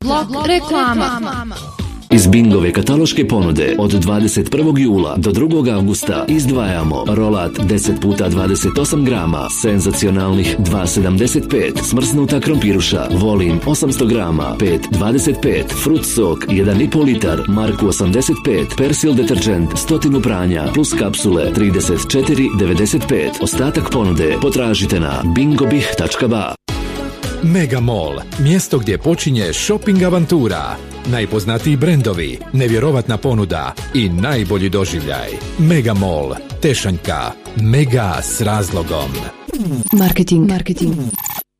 Blok reklama. Iz Bingove kataloške ponude od 21. jula do 2. augusta izdvajamo rolat 10x28 grama, senzacionalnih 2,75, smrznuta krompiruša, volin 800 grama, 5,25, frut sok 1,5 litar, marku 85, persil deterđent 100 pranja, plus kapsule 34,95. Ostatak ponude potražite na bingobih.ba. Mega Mall, mjesto gdje počinje shopping avantura. Najpoznatiji brendovi, nevjerovatna ponuda i najbolji doživljaj. Mega Mall, Tešanjka. Mega s razlogom. Marketing.